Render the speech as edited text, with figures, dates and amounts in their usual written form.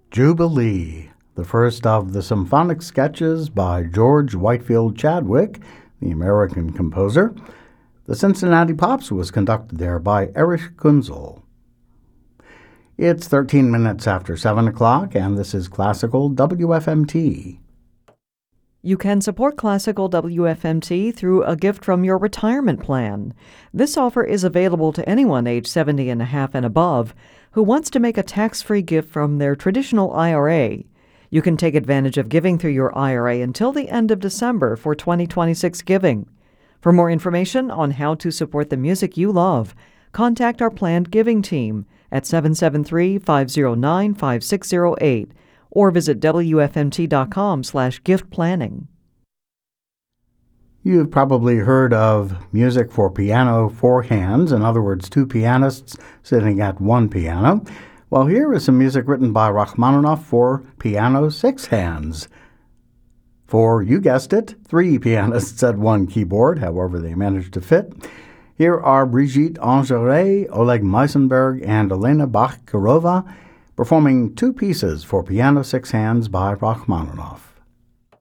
Jubilee, the first of the symphonic sketches by George Whitefield Chadwick, the American composer. The Cincinnati Pops was conducted there by Erich Kunzel. It's 13 minutes after 7 o'clock, and this is Classical WFMT. You can support Classical WFMT through a gift from your retirement plan. This offer is available to anyone age 70 and a half and above who wants to make a tax-free gift from their traditional IRA. You can take advantage of giving through your IRA until the end of December for 2026 giving. For more information on how to support the music you love, contact our planned giving team at 773-509-5608 or visit wfmt.com/gift planning. You've probably heard of music for piano four hands, in other words, two pianists sitting at one piano. Well, here is some music written by Rachmaninoff for piano six hands. For, you guessed it, three pianists at one keyboard, however they managed to fit. Here are Brigitte Engeret, Oleg Meisenberg, and Elena Bakhkarova performing two pieces for piano six hands by Rachmaninoff.